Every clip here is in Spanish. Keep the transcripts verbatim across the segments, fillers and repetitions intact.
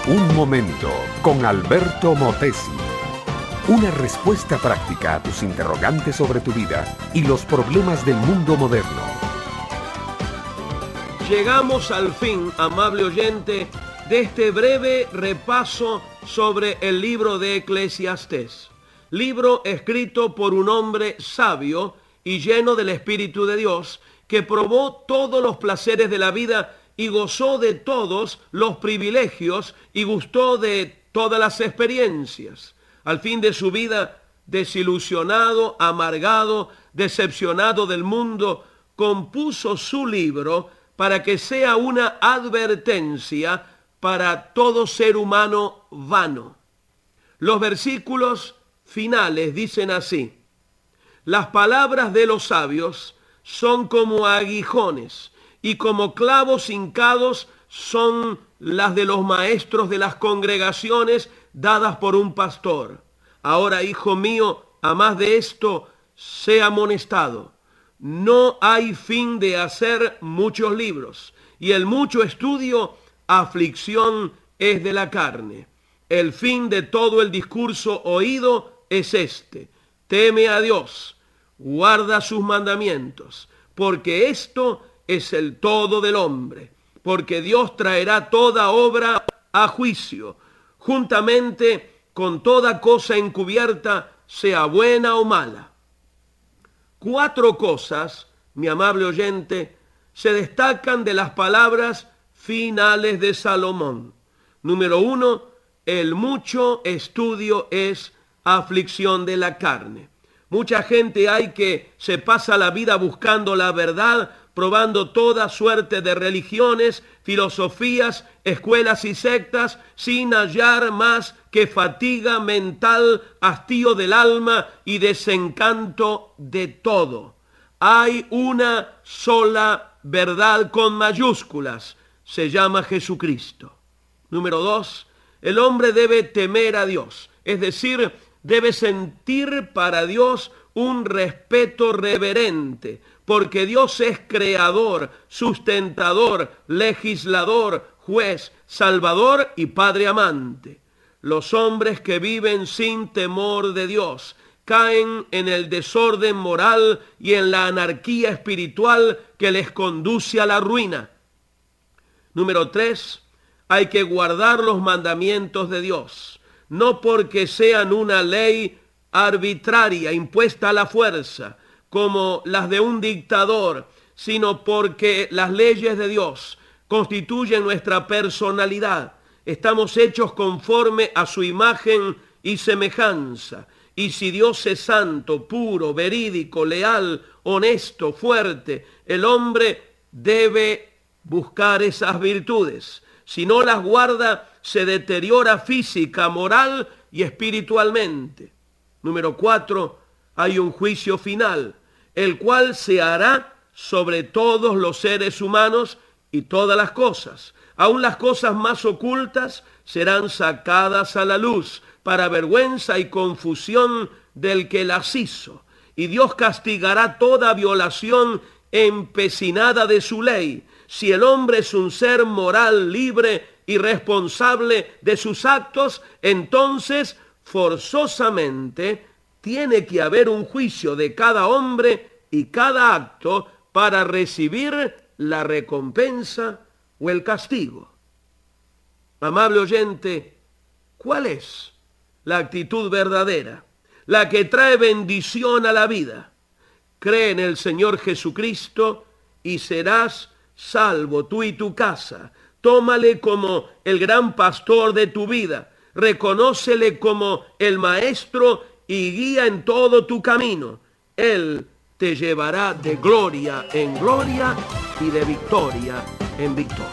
Un momento con Alberto Motesi. Una respuesta práctica a tus interrogantes sobre tu vida y los problemas del mundo moderno. Llegamos al fin, amable oyente, de este breve repaso sobre el libro de Eclesiastés. Libro escrito por un hombre sabio y lleno del Espíritu de Dios, que probó todos los placeres de la vida y gozó de todos los privilegios y gustó de todas las experiencias. Al fin de su vida, desilusionado, amargado, decepcionado del mundo, compuso su libro para que sea una advertencia para todo ser humano vano. Los versículos finales dicen así: las palabras de los sabios son como aguijones, y como clavos hincados son las de los maestros de las congregaciones dadas por un pastor. Ahora, hijo mío, a más de esto, sé amonestado. No hay fin de hacer muchos libros, y el mucho estudio, aflicción es de la carne. El fin de todo el discurso oído es este: teme a Dios, guarda sus mandamientos, porque esto es el todo del hombre, porque Dios traerá toda obra a juicio, juntamente con toda cosa encubierta, sea buena o mala. Cuatro cosas, mi amable oyente, se destacan de las palabras finales de Salomón. Número uno, el mucho estudio es aflicción de la carne. Mucha gente hay que se pasa la vida buscando la verdad, probando toda suerte de religiones, filosofías, escuelas y sectas, sin hallar más que fatiga mental, hastío del alma y desencanto de todo. Hay una sola verdad con mayúsculas, se llama Jesucristo. Número dos, el hombre debe temer a Dios, es decir, debe sentir para Dios un respeto reverente, porque Dios es creador, sustentador, legislador, juez, salvador y padre amante. Los hombres que viven sin temor de Dios caen en el desorden moral y en la anarquía espiritual que les conduce a la ruina. Número tres, hay que guardar los mandamientos de Dios, no porque sean una ley arbitraria, impuesta a la fuerza, como las de un dictador, sino porque las leyes de Dios constituyen nuestra personalidad. Estamos hechos conforme a su imagen y semejanza. Y si Dios es santo, puro, verídico, leal, honesto, fuerte, el hombre debe buscar esas virtudes. Si no las guarda, se deteriora física, moral y espiritualmente. Número cuatro, hay un juicio final, el cual se hará sobre todos los seres humanos y todas las cosas. Aun las cosas más ocultas serán sacadas a la luz, para vergüenza y confusión del que las hizo. Y Dios castigará toda violación empecinada de su ley. Si el hombre es un ser moral, libre y responsable de sus actos, entonces forzosamente tiene que haber un juicio de cada hombre y cada acto para recibir la recompensa o el castigo. Amable oyente, ¿cuál es la actitud verdadera? La que trae bendición a la vida. Cree en el Señor Jesucristo y serás salvo, tú y tu casa. Tómale como el gran pastor de tu vida. Reconócele como el maestro y guía en todo tu camino. Él te llevará de gloria en gloria y de victoria en victoria.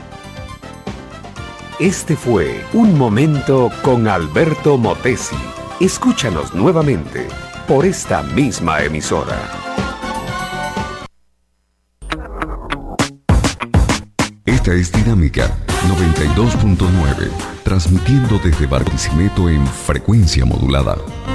Este fue Un Momento con Alberto Motesi. Escúchanos nuevamente por esta misma emisora. Esta es Dinámica noventa y dos punto nueve, transmitiendo desde Barquisimeto en frecuencia modulada.